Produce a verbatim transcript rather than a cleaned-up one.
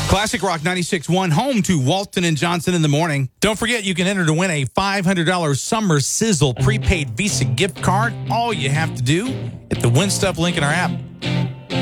Classic Rock ninety-six point one, home to Walton and Johnson in the morning. Don't forget, you can enter to win a five hundred dollars Summer Sizzle prepaid Visa gift card. All you have to do, hit the Win Stuff link in our app.